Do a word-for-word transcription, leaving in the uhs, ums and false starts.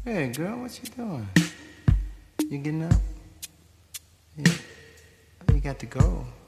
Hey, girl, what you doing? You getting up? Yeah. You got to go.